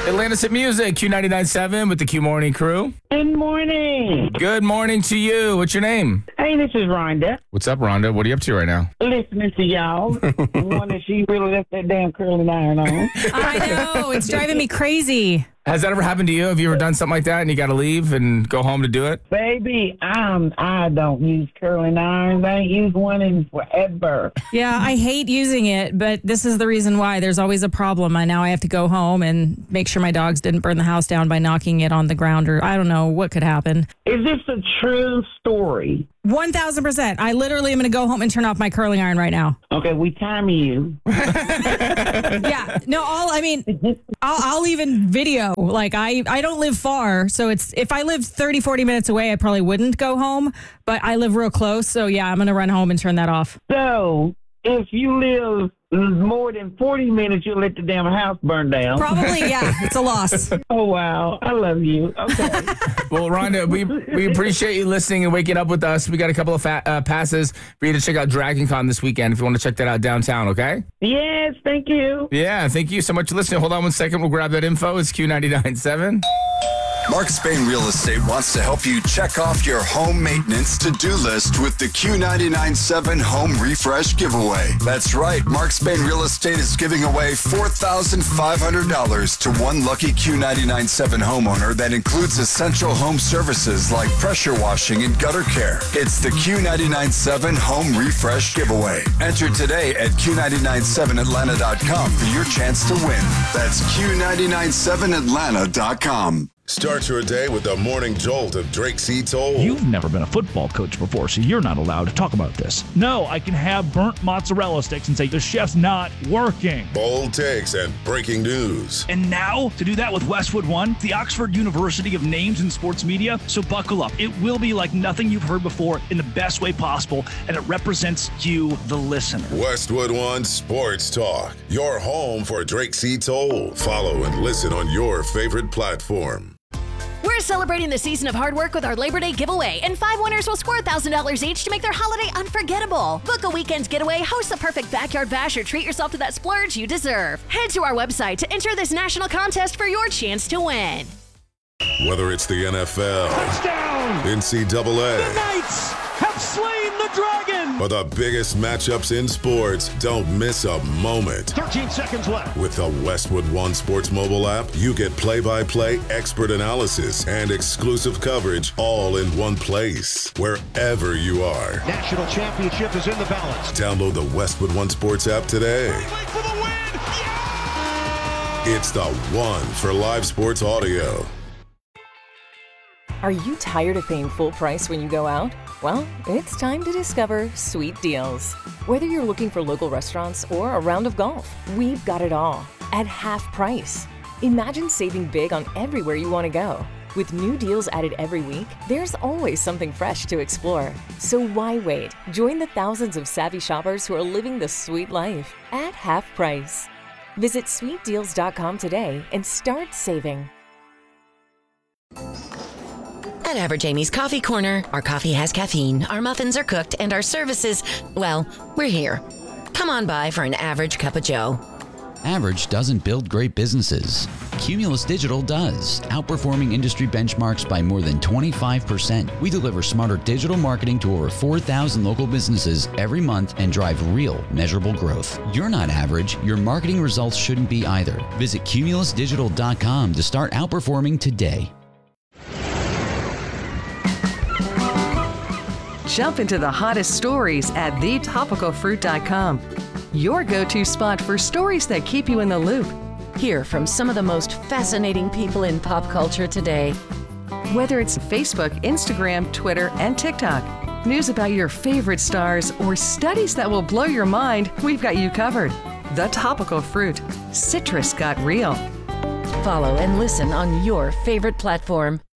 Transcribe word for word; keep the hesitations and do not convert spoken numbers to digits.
Atlantis Hit Music, Q ninety-nine point seven with the Q Morning Crew. Good morning. Good morning to you. What's your name? Hey, this is Rhonda. What's up, Rhonda? What are you up to right now? Listening to y'all. I wonder if she really left that damn curling iron on. I know. It's driving me crazy. Has that ever happened to you? Have you ever done something like that and you got to leave and go home to do it? Baby, I'm, I don't use curling irons. I ain't used one in forever. Yeah, I hate using it, but this is the reason why. There's always a problem. I now I have to go home and make sure my dogs didn't burn the house down by knocking it on the ground, or I don't know what could happen. Is this a true story? one thousand percent. I literally am going to go home and turn off my curling iron right now. Okay, we time you. Yeah. No, I'll, I mean, I'll, I'll even video. Like, I, I don't live far, so it's if I lived thirty, forty minutes away, I probably wouldn't go home, but I live real close, so yeah, I'm going to run home and turn that off. So, if you live more than forty minutes, you'll let the damn house burn down. Probably, yeah. It's a loss. Oh, wow. I love you. Okay. Well, Rhonda, we we appreciate you listening and waking up with us. We got a couple of fa- uh, passes for you to check out Dragon Con this weekend if you want to check that out downtown, okay? Yes, thank you. Yeah, thank you so much for listening. Hold on one second. We'll grab that info. It's Q ninety-nine point seven. Marcus Bain Real Estate wants to help you check off your home maintenance to-do list with the Q ninety-nine point seven Home Refresh Giveaway. That's right, Marcus Bain Real Estate is giving away four thousand five hundred dollars to one lucky Q ninety-nine point seven homeowner that includes essential home services like pressure washing and gutter care. It's the Q ninety-nine point seven Home Refresh Giveaway. Enter today at Q ninety-nine seven Atlanta dot com for your chance to win. That's Q ninety-nine seven Atlanta dot com. Start your day with the morning jolt of Drake C. Toll. You've never been a football coach before, so you're not allowed to talk about this. No, I can have burnt mozzarella sticks and say the chef's not working. Bold takes and breaking news. And now, to do that with Westwood One, the Oxford University of Names in Sports Media. So buckle up. It will be like nothing you've heard before in the best way possible, and it represents you, the listener. Westwood One Sports Talk, your home for Drake C. Toll. Follow and listen on your favorite platform. We're celebrating the season of hard work with our Labor Day giveaway, and five winners will score one thousand dollars each to make their holiday unforgettable. Book a weekend getaway, host the perfect backyard bash, or treat yourself to that splurge you deserve. Head to our website to enter this national contest for your chance to win. Whether it's the N F L, Touchdown! N C double A, The Knights have slain the dragon! or the biggest matchups in sports, don't miss a moment. thirteen seconds left. With the Westwood One Sports mobile app, you get play-by-play, expert analysis, and exclusive coverage all in one place, wherever you are. National championship is in the balance. Download the Westwood One Sports app today. Wait for the win! Yeah! It's the one for live sports audio. Are you tired of paying full price when you go out? Well, it's time to discover Sweet Deals. Whether you're looking for local restaurants or a round of golf, we've got it all at half price. Imagine saving big on everywhere you want to go. With new deals added every week, there's always something fresh to explore. So why wait? Join the thousands of savvy shoppers who are living the sweet life at half price. Visit sweet deals dot com today and start saving. At Average Amy's Coffee Corner, our coffee has caffeine, our muffins are cooked, and our services, well, we're here. Come on by for an average cup of joe. Average doesn't build great businesses. Cumulus Digital does, outperforming industry benchmarks by more than twenty-five percent. We deliver smarter digital marketing to over four thousand local businesses every month and drive real, measurable growth. You're not average. Your marketing results shouldn't be either. Visit cumulus digital dot com to start outperforming today. Jump into the hottest stories at the topical fruit dot com. Your go-to spot for stories that keep you in the loop. Hear from some of the most fascinating people in pop culture today. Whether it's Facebook, Instagram, Twitter, and TikTok, news about your favorite stars, or studies that will blow your mind, we've got you covered. The Topical Fruit. Citrus got real. Follow and listen on your favorite platform.